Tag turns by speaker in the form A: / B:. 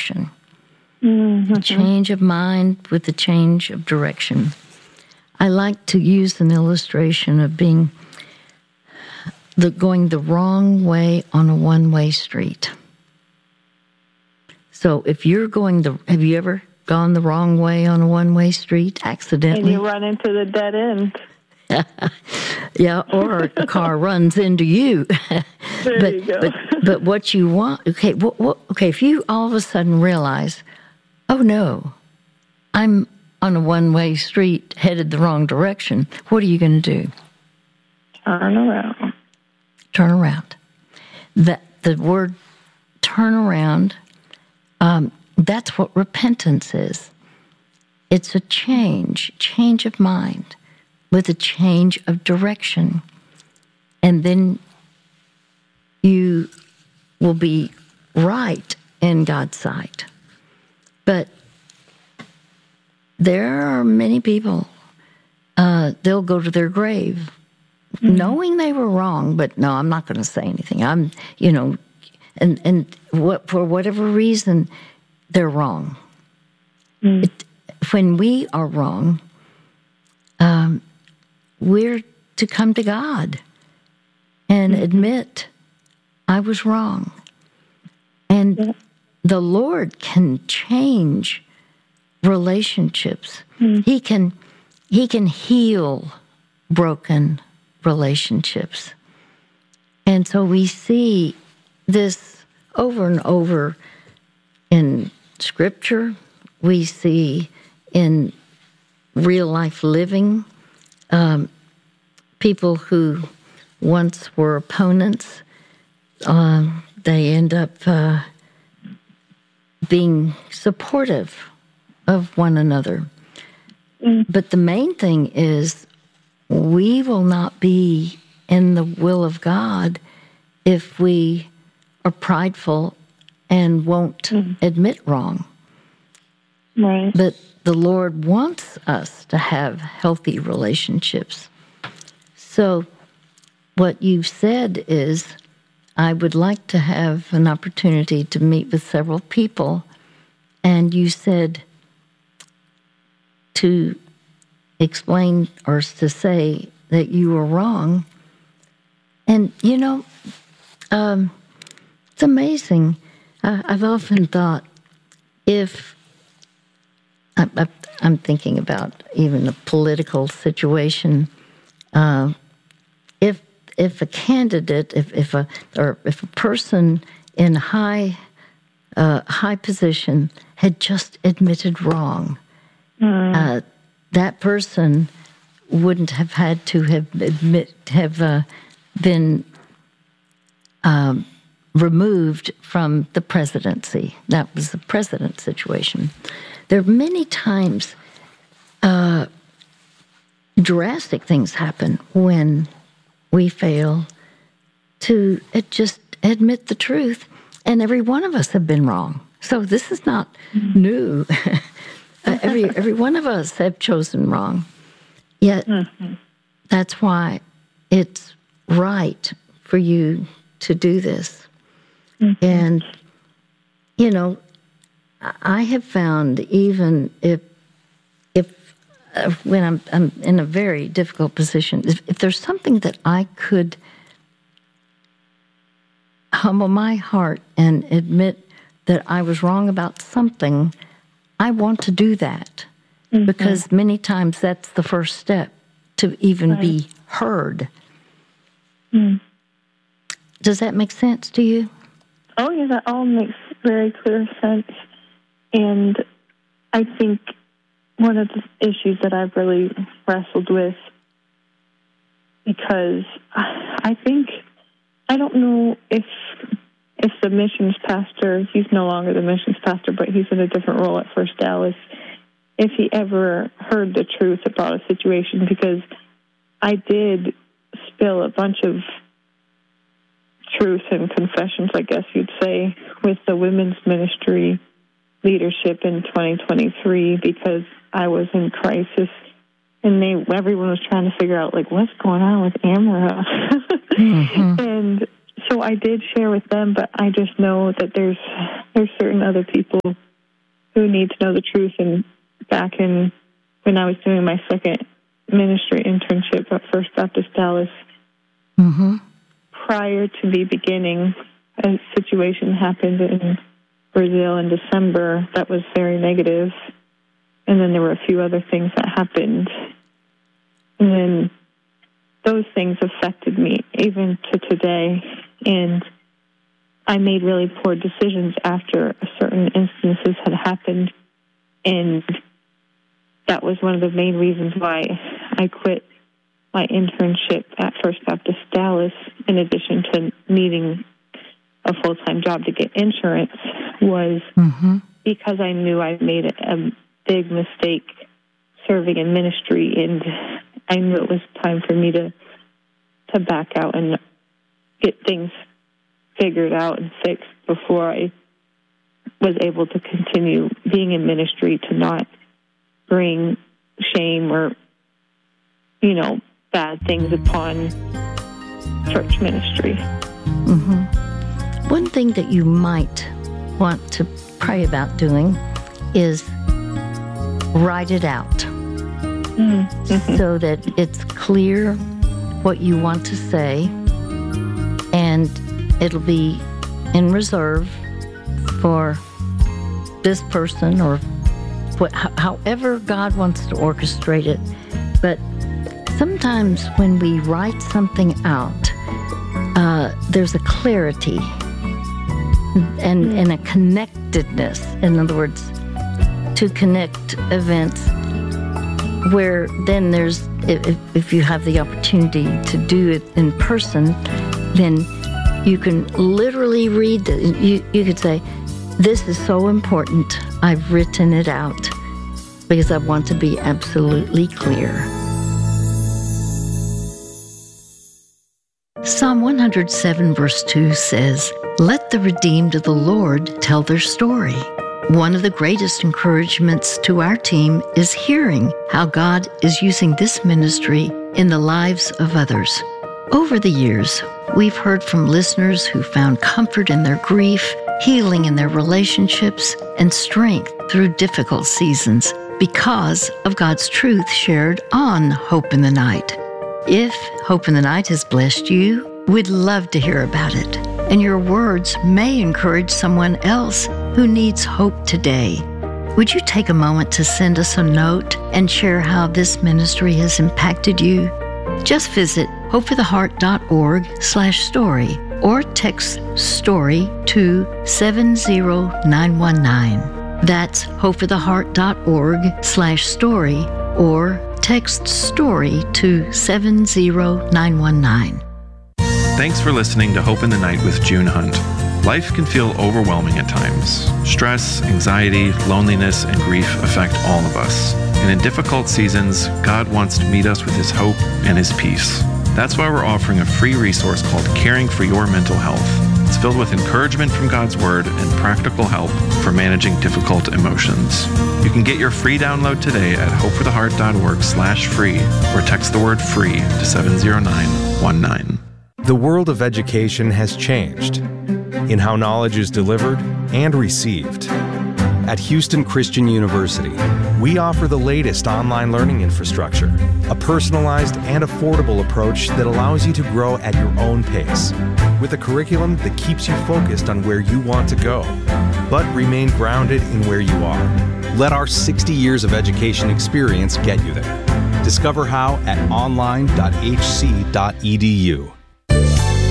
A: direction. A change of mind with a change of direction. I like to use an illustration of being going the wrong way on a one-way street. So if you're have you ever gone the wrong way on a one-way street accidentally?
B: And you run into the dead end.
A: Yeah, or a car runs into you.
B: There you go.
A: but what you want, okay, if you all of a sudden realize, oh no, I'm on a one-way street headed the wrong direction, what are you going to do?
B: Turn around.
A: Turn around. The word turn around, that's what repentance is. It's a change of mind with a change of direction. And then you will be right in God's sight. But there are many people, they'll go to their grave knowing they were wrong, but no, I'm not going to say anything. For whatever reason, they're wrong. When we are wrong, we're to come to God and admit, I was wrong. And the Lord can change relationships. He can heal broken relationships. And so we see this over and over in Scripture. We see in real life living, people who once were opponents, they end up being supportive of one another. But the main thing is we will not be in the will of God if we are prideful and won't admit wrong.
B: Right.
A: But the Lord wants us to have healthy relationships. So what you've said is, I would like to have an opportunity to meet with several people, and you said to explain or to say that you were wrong. And, it's amazing. I've often thought if I'm thinking about even a political situation. If a candidate, if a person in high position had just admitted wrong, that person wouldn't have had to have been removed from the presidency. That was the president's situation. There are many times drastic things happen when we fail to just admit the truth. And every one of us have been wrong. So this is not new. Every one of us have chosen wrong. Yet that's why it's right for you to do this. And, I have found even if when I'm in a very difficult position, if there's something that I could humble my heart and admit that I was wrong about something, I want to do that. Because many times that's the first step to even be heard. Does that make sense to you?
B: Oh, yeah, that all makes very clear sense. And I think one of the issues that I've really wrestled with, because I don't know if the missions pastor, he's no longer the missions pastor, but he's in a different role at First Dallas, if he ever heard the truth about a situation, because I did spill a bunch of truth and confessions, I guess you'd say, with the women's ministry leadership in 2023, because I was in crisis, and everyone was trying to figure out, what's going on with Amara? And so I did share with them, but I just know that there's certain other people who need to know the truth. And back in when I was doing my second ministry internship at First Baptist Dallas, prior to me beginning, a situation happened in Brazil in December that was very negative. And then there were a few other things that happened. And then those things affected me even to today. And I made really poor decisions after certain instances had happened. And that was one of the main reasons why I quit my internship at First Baptist Dallas, in addition to needing a full-time job to get insurance, was because I knew I made a big mistake serving in ministry, and I knew it was time for me to back out and get things figured out and fixed before I was able to continue being in ministry, to not bring shame or, bad things upon church ministry.
A: One thing that you might want to pray about doing is write it out so that it's clear what you want to say, and it'll be in reserve for this person or however God wants to orchestrate it. But sometimes when we write something out, there's a clarity and a connectedness. In other words, to connect events where then there's, if you have the opportunity to do it in person, then you can literally read you could say, this is so important, I've written it out because I want to be absolutely clear. Psalm 107 verse 2 says, "Let the redeemed of the Lord tell their story." One of the greatest encouragements to our team is hearing how God is using this ministry in the lives of others. Over the years, we've heard from listeners who found comfort in their grief, healing in their relationships, and strength through difficult seasons because of God's truth shared on Hope in the Night. If Hope in the Night has blessed you, we'd love to hear about it. And your words may encourage someone else who needs hope today. Would you take a moment to send us a note and share how this ministry has impacted you? Just visit hopefortheheart.org/story or text STORY to 70919. That's hopefortheheart.org/story or text STORY to 70919.
C: Thanks for listening to Hope in the Night with June Hunt. Life can feel overwhelming at times. Stress, anxiety, loneliness, and grief affect all of us. And in difficult seasons, God wants to meet us with His hope and His peace. That's why we're offering a free resource called Caring for Your Mental Health. It's filled with encouragement from God's Word and practical help for managing difficult emotions. You can get your free download today at hopefortheheart.org/free or text the word FREE to 70919.
D: The world of education has changed in how knowledge is delivered and received. At Houston Christian University, we offer the latest online learning infrastructure, a personalized and affordable approach that allows you to grow at your own pace, with a curriculum that keeps you focused on where you want to go, but remain grounded in where you are. Let our 60 years of education experience get you there. Discover how at online.hc.edu.